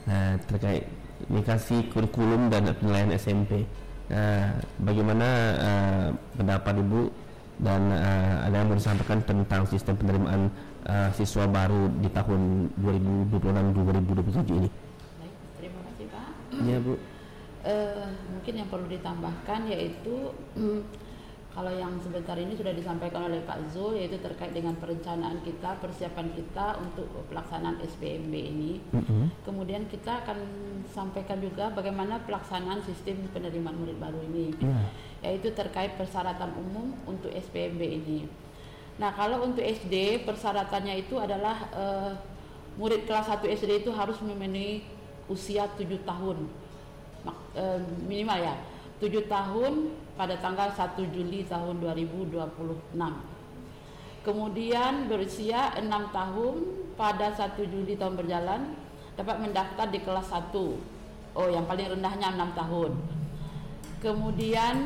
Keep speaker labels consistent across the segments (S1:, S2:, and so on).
S1: Nah, terkait dikasih kurikulum dan penilaian SMP. Nah, bagaimana pendapat Ibu dan ada yang mau disampaikan tentang sistem penerimaan siswa baru di tahun 2026-2027 ini?
S2: Baik, terima kasih Pak.
S1: Iya Bu.
S2: Mungkin yang perlu ditambahkan yaitu kalau yang sebentar ini sudah disampaikan oleh Pak Zul, yaitu terkait dengan perencanaan kita, persiapan kita untuk pelaksanaan SPMB ini. Kemudian kita akan sampaikan juga bagaimana pelaksanaan sistem penerimaan murid baru ini, yaitu terkait persyaratan umum untuk SPMB ini. Nah, kalau untuk SD persyaratannya itu adalah murid kelas 1 SD itu harus memenuhi usia 7 tahun minimal ya, 7 tahun pada tanggal 1 Juli tahun 2026. Kemudian berusia 6 tahun pada 1 Juli tahun berjalan dapat mendaftar di kelas 1. Oh, yang paling rendahnya 6 tahun. Kemudian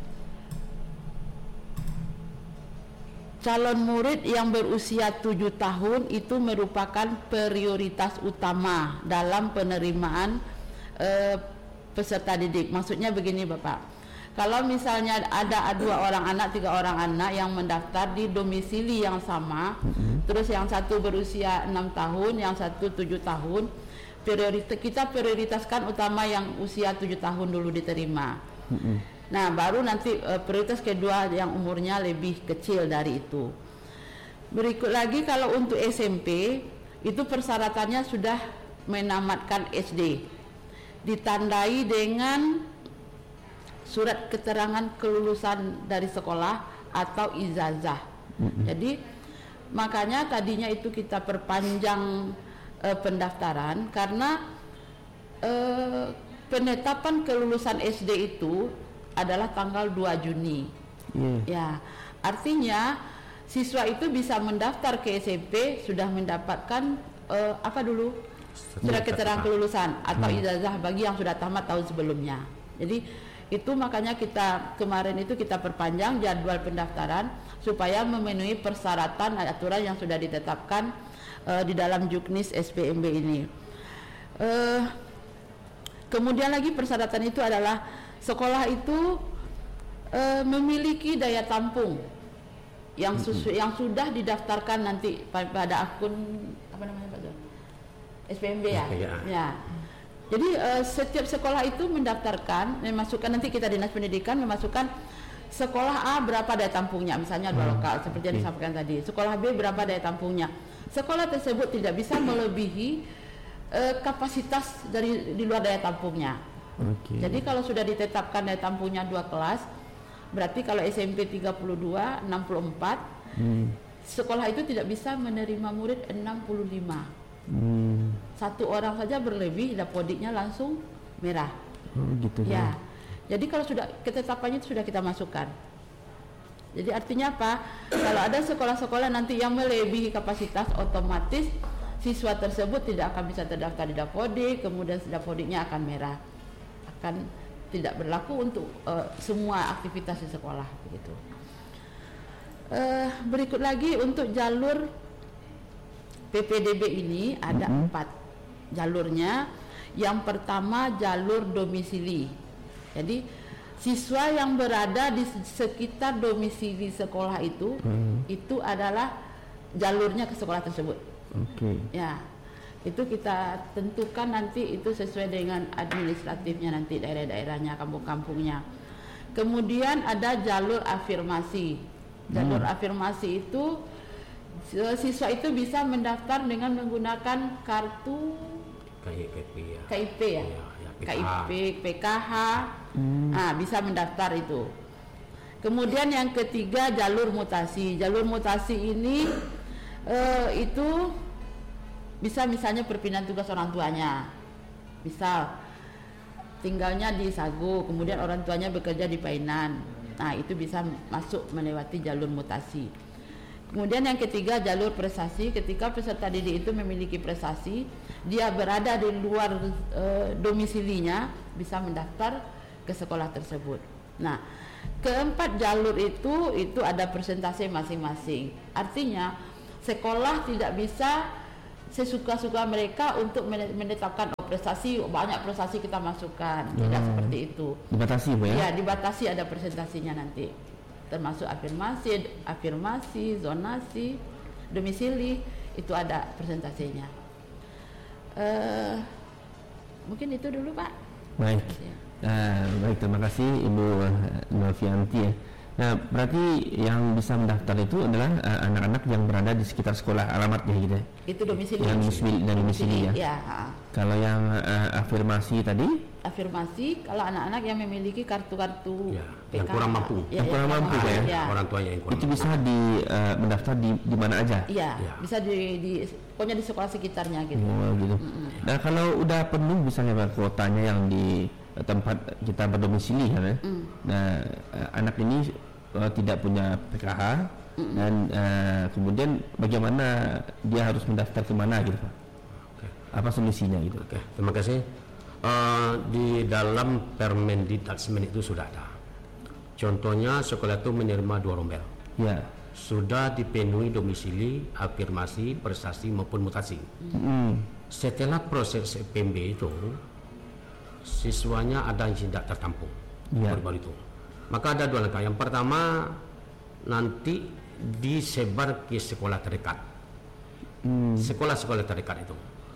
S2: calon murid yang berusia 7 tahun itu merupakan prioritas utama dalam penerimaan peserta didik. Maksudnya begini Bapak, kalau misalnya ada 2 orang anak, 3 orang anak yang mendaftar di domisili yang sama, terus yang satu berusia 6 tahun, yang satu 7 tahun, kita prioritaskan utama yang usia 7 tahun dulu diterima. Nah, baru nanti prioritas kedua yang umurnya lebih kecil dari itu. Berikut lagi kalau untuk SMP, itu persyaratannya sudah menamatkan SD, ditandai dengan surat keterangan kelulusan dari sekolah atau ijazah. Jadi makanya tadinya itu kita perpanjang pendaftaran karena penetapan kelulusan SD itu adalah tanggal 2 Juni. Ya, artinya siswa itu bisa mendaftar ke SMP sudah mendapatkan apa dulu? Surat keterangan kelulusan atau ijazah bagi yang sudah tamat tahun sebelumnya. Jadi itu makanya kita kemarin itu kita perpanjang jadwal pendaftaran supaya memenuhi persyaratan aturan yang sudah ditetapkan di dalam Juknis SPMB ini. Kemudian lagi persyaratan itu adalah sekolah itu memiliki daya tampung yang sudah didaftarkan nanti pada akun apa namanya Pak Zul? SPMB ya. Ya. Jadi setiap sekolah itu mendaftarkan, memasukkan, nanti kita dinas pendidikan memasukkan sekolah A berapa daya tampungnya, misalnya 2 lokal seperti yang disampaikan tadi. Sekolah B berapa daya tampungnya. Sekolah tersebut tidak bisa melebihi kapasitas di luar daya tampungnya. Jadi kalau sudah ditetapkan daya tampungnya 2 kelas, berarti kalau SMP 32, 64, sekolah itu tidak bisa menerima murid 65. Satu orang saja berlebih, dapodiknya langsung merah.
S1: Gitu
S2: ya. Jadi kalau sudah ketetapannya itu sudah kita masukkan. Jadi artinya apa? Kalau ada sekolah-sekolah nanti yang melebihi kapasitas, otomatis siswa tersebut tidak akan bisa terdaftar di dapodik, kemudian dapodiknya akan merah, akan tidak berlaku untuk semua aktivitas di sekolah begitu. Berikut lagi untuk jalur PPDB ini ada 4 jalurnya. Yang pertama jalur domisili. Jadi siswa yang berada di sekitar domisili sekolah itu adalah jalurnya ke sekolah tersebut. Ya, itu kita tentukan nanti itu sesuai dengan administratifnya nanti daerah-daerahnya, kampung-kampungnya. Kemudian ada jalur afirmasi. Jalur afirmasi itu siswa itu bisa mendaftar dengan menggunakan kartu KIP ya, KIP, PKH, nah bisa mendaftar itu. Kemudian yang ketiga jalur mutasi. Jalur mutasi ini itu bisa misalnya perpindahan tugas orang tuanya, misal tinggalnya di Sagu, kemudian orang tuanya bekerja di Painan, nah itu bisa masuk melewati jalur mutasi. Kemudian yang ketiga jalur prestasi. Ketika peserta didik itu memiliki prestasi, dia berada di luar domisilinya, bisa mendaftar ke sekolah tersebut. Nah, keempat jalur itu ada persentase masing-masing. Artinya sekolah tidak bisa sesuka-suka mereka untuk menetapkan prestasi, banyak prestasi kita masukkan, tidak seperti itu.
S1: Dibatasi Bu ya?
S2: Ya, dibatasi, ada presentasinya nanti, termasuk afirmasi, zonasi, domisili, itu ada presentasinya. Mungkin itu dulu Pak.
S1: Baik. Baik, terima kasih Ibu Novianti ya. Nah, berarti yang bisa mendaftar itu adalah anak-anak yang berada di sekitar sekolah alamatnya gitu ya?
S2: Itu domisili.
S1: Yang domisili ya?
S2: Ya.
S1: Kalau yang afirmasi tadi?
S2: Afirmasi, kalau anak-anak yang memiliki kartu-kartu
S3: ya,
S2: PKH,
S3: yang kurang mampu.
S1: Yang kurang mampu ya?
S3: Orang tuanya yang kurang
S1: itu bisa mendaftar di mana aja?
S2: Iya, bisa pokoknya di sekolah sekitarnya gitu.
S1: Oh, gitu. Nah, kalau udah penuh misalnya Pak, kuotanya yang di tempat kita berdomisili kan ya? Nah, anak ini tidak punya PKH dan kemudian bagaimana dia harus mendaftar kemana gitu Pak? Apa solusinya gitu?
S3: Oke, terima kasih. Di dalam Permendikbud itu sudah ada. Contohnya sekolah itu menerima 2 rombel.
S1: Ya.
S3: Sudah dipenuhi domisili, afirmasi, prestasi maupun mutasi. Setelah proses PMB itu, siswanya ada yang tidak tertampung. Baru itu. Maka ada 2 langkah. Yang pertama, nanti disebar ke sekolah terdekat. Sekolah-sekolah terdekat itu.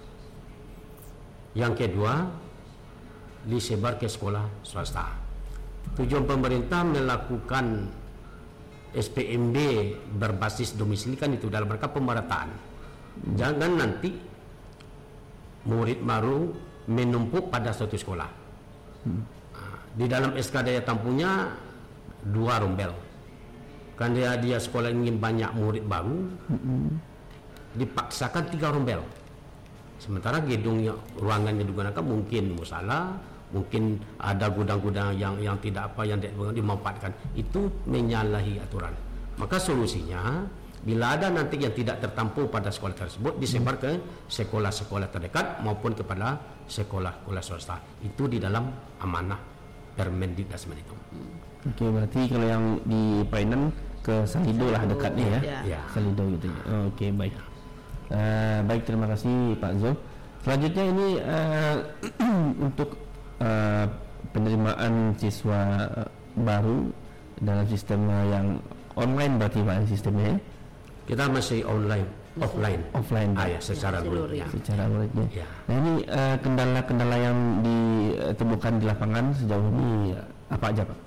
S3: Yang kedua, disebar ke sekolah swasta. Tujuan pemerintah melakukan SPMB berbasis domisili kan itu dalam rangka pemerataan. Jangan nanti murid baru menumpuk pada suatu sekolah. Di dalam SK daya tampungnya 2 rombel. Kan dia sekolah ingin banyak murid baru, dipaksakan 3 rombel. Sementara gedungnya, ruangannya digunakan mungkin musala, mungkin ada gudang-gudang yang tidak yang dimanfaatkan. Itu menyalahi aturan. Maka solusinya, bila ada nanti yang tidak tertampung pada sekolah tersebut, disebar ke sekolah-sekolah terdekat maupun kepada sekolah-sekolah swasta. Itu di dalam amanah Permendikbud itu.
S1: Oke, berarti kalau yang di Painan ke Salido lah dekatnya ya? Salido gitu ya. Oke, baik. Baik, terima kasih Pak Zul. Selanjutnya ini untuk penerimaan siswa baru dalam sistem yang online berarti Pak sistemnya ya?
S3: Kita masih offline ya, secara luring.
S1: Ya. Nah, ini kendala-kendala yang ditemukan di lapangan sejauh ini apa aja Pak?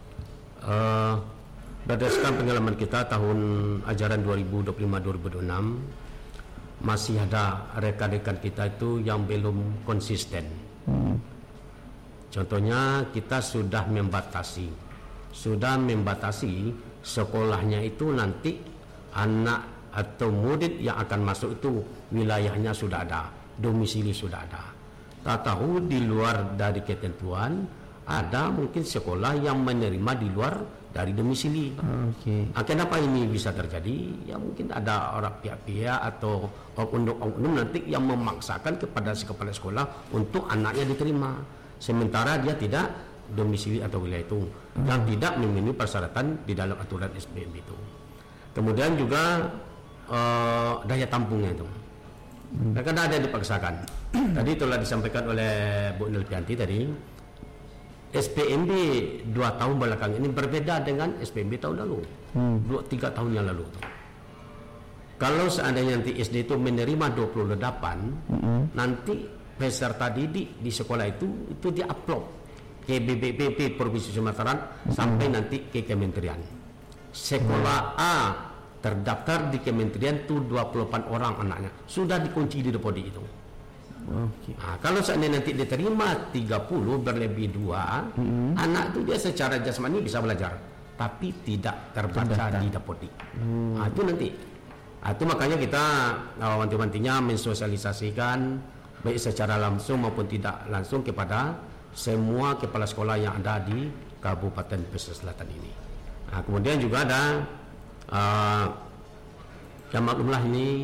S3: Berdasarkan pengalaman kita tahun ajaran 2025-2026, masih ada rekan-rekan kita itu yang belum konsisten. Contohnya kita sudah membatasi sekolahnya itu nanti anak atau murid yang akan masuk itu wilayahnya sudah ada, domisili sudah ada. Tak tahu di luar dari ketentuan ada mungkin sekolah yang menerima di luar dari domisili. Kenapa ini bisa terjadi? Ya mungkin ada orang pihak-pihak atau oknum nanti yang memaksakan kepada si kepala sekolah untuk anaknya diterima, sementara dia tidak domisili atau wilayah itu, yang tidak memenuhi persyaratan di dalam aturan SPMB itu. Kemudian juga daya tampungnya itu. Kadang ada yang dipaksakan. Tadi telah disampaikan oleh Bu Novianti tadi. SPMB 2 tahun belakang ini berbeda dengan SPMB tahun lalu, 2-3 tahun yang lalu. Kalau seandainya nanti SD itu menerima 28, nanti peserta didik di sekolah itu diupload ke BPPP Provinsi Sumatera sampai nanti ke kementerian. Sekolah A terdaftar di kementerian itu 28 orang anaknya, sudah dikunci di Depodi itu. Kalau seandainya nanti diterima 30 berlebih 2, anak itu dia secara jasmani bisa belajar, tapi tidak terbaca di Depodi. Itu nanti. Itu makanya kita wanti-wantinya mensosialisasikan baik secara langsung maupun tidak langsung kepada semua kepala sekolah yang ada di Kabupaten Pesisir Selatan ini. Kemudian juga ada yang maklumlah ini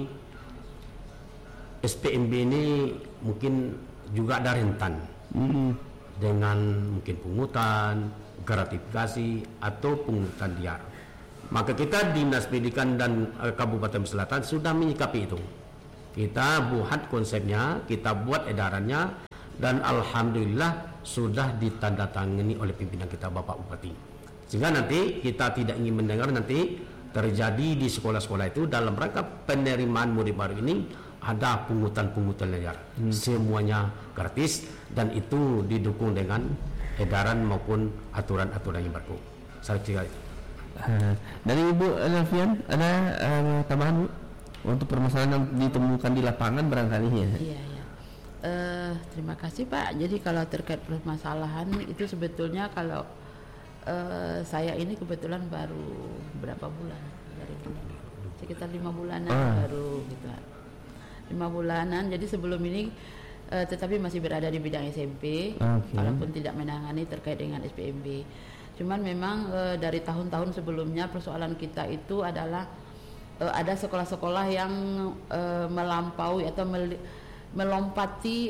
S3: SPMB ini mungkin juga ada rentan dengan mungkin pungutan, gratifikasi atau pungutan liar. Maka kita Dinas Pendidikan dan Kabupaten Selatan sudah menyikapi itu. Kita buat konsepnya, kita buat edarannya dan alhamdulillah sudah ditandatangani oleh pimpinan kita Bapak Bupati. Sehingga nanti kita tidak ingin mendengar nanti terjadi di sekolah-sekolah itu dalam rangka penerimaan murid baru ini ada pungutan-pungutan liar. Semuanya gratis dan itu didukung dengan edaran maupun aturan-aturan yang berlaku. Saya kira itu.
S1: Dari Ibu Alfian ada tambahan Bu untuk permasalahan yang ditemukan di lapangan barangkali ya?
S2: Iya. Terima kasih Pak. Jadi kalau terkait permasalahan itu sebetulnya kalau saya ini kebetulan baru berapa bulan? Sekitar 5 bulanan baru gitu. 5 bulanan. Jadi sebelum ini tetapi masih berada di bidang SMP, walaupun tidak menangani terkait dengan SPMB. Cuman memang dari tahun-tahun sebelumnya persoalan kita itu adalah ada sekolah-sekolah yang melampaui atau melompati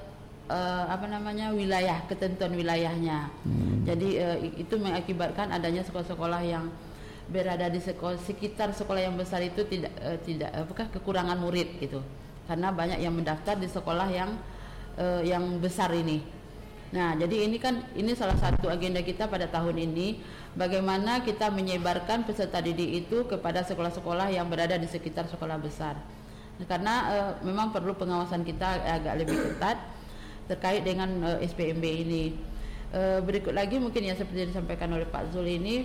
S2: wilayah, ketentuan wilayahnya. Jadi itu mengakibatkan adanya sekolah-sekolah yang berada di sekitar sekolah yang besar itu tidak kekurangan murid gitu. Karena banyak yang mendaftar di sekolah yang besar ini. Nah, jadi ini salah satu agenda kita pada tahun ini, bagaimana kita menyebarkan peserta didik itu kepada sekolah-sekolah yang berada di sekitar sekolah besar. Nah, karena memang perlu pengawasan kita agak lebih ketat terkait dengan SPMB ini. Berikut lagi mungkin yang seperti yang disampaikan oleh Pak Zul ini,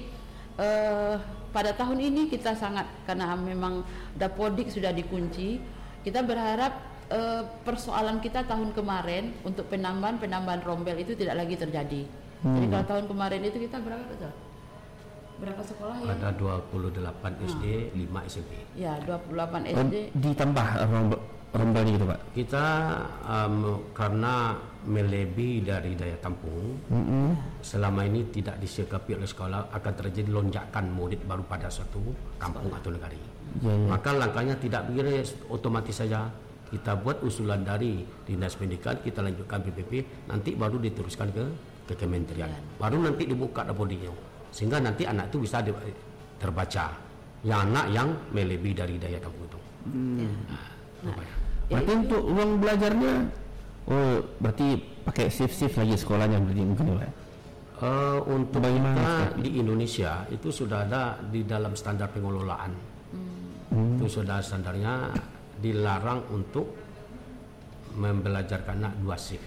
S2: pada tahun ini kita sangat, karena memang Dapodik sudah dikunci, kita berharap persoalan kita tahun kemarin untuk penambahan rombel itu tidak lagi terjadi. Jadi kalau tahun kemarin itu kita berapa betul? Berapa sekolah ya?
S3: Ada 28 SD, 5 SMP.
S2: Ya, 28 SD.
S1: Ditambah rombelnya gitu Pak?
S3: Kita karena melebihi dari daya tampung, selama ini tidak disikapi oleh sekolah, akan terjadi lonjakan murid baru pada suatu kampung atau negari. Maka langkahnya tidak begini otomatis saja. Kita buat usulan dari Dinas Pendidikan, kita lanjutkan PPP, nanti baru diteruskan ke kementerian. Baru nanti dibuka Dapodiknya. Sehingga nanti anak itu bisa terbaca. Yang anak yang melebihi dari daya tampung itu.
S1: Berarti untuk uang belajarnya, berarti pakai shift lagi sekolahnya mungkin ya?
S3: Untuk kita di Indonesia itu sudah ada di dalam standar pengelolaan. Itu sudah standarnya dilarang untuk membelajarkan anak 2 shift.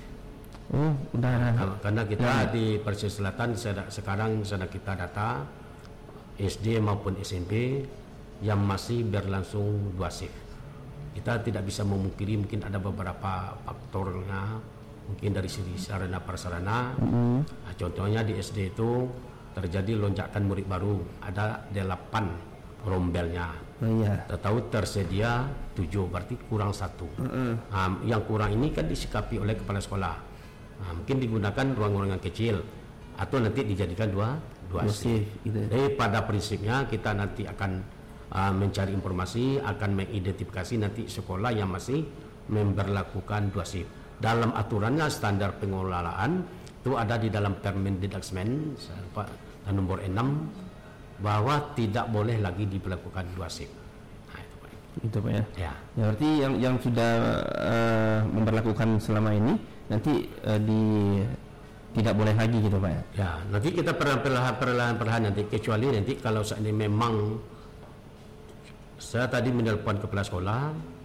S3: Karena kita di Persisir Selatan sekarang sedang kita data SD maupun SMP yang masih berlangsung 2 shift. Kita tidak bisa memungkiri mungkin ada beberapa faktornya, mungkin dari segi sarana prasarana. Nah, contohnya di SD itu terjadi lonjakan murid baru, ada 8 rombelnya. Tahu tersedia 7, berarti kurang 1. Yang kurang ini kan disikapi oleh kepala sekolah. Mungkin digunakan ruang-ruangan kecil atau nanti dijadikan 2 shift. Jadi pada prinsipnya kita nanti akan mencari informasi, akan mengidentifikasi nanti sekolah yang masih memberlakukan 2 shift. Dalam aturannya standar pengelolaan itu ada di dalam Permendikbud nomor 6 bahwa tidak boleh lagi diberlakukan 2 shift. Nah,
S1: itu Pak ya.
S3: Ya.
S1: Berarti yang sudah memberlakukan selama ini nanti tidak boleh lagi gitu Pak ya.
S3: Ya, nanti kita perlahan nanti, kecuali nanti kalau seandainya memang saya tadi menelpon kepala sekolah,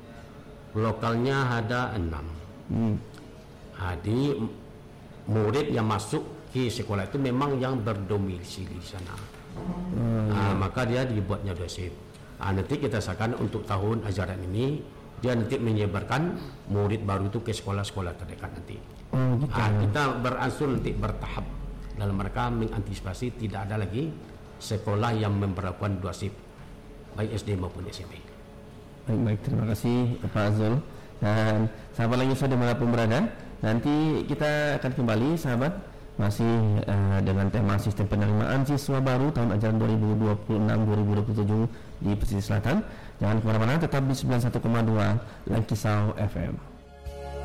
S3: lokalnya ada 6. Jadi murid yang masuk ke sekolah itu memang yang berdomisili di sana. Maka dia dibuatnya 2 shift. Nanti kita sakan untuk tahun ajaran ini dia nanti menyebarkan murid baru itu ke sekolah-sekolah terdekat nanti. Kita beransur nanti bertahap dalam mereka mengantisipasi tidak ada lagi sekolah yang memperlakukan 2 shift baik SD maupun SMP.
S1: Baik, terima kasih Pak Zul. Dan sahabat lagi sudah dimanapun berada, nanti kita akan kembali sahabat masih dengan tema sistem penerimaan siswa baru tahun ajaran 2026-2027 di Pesisir Selatan. Jangan kemana-mana, tetap di 91,2 Lankisau FM.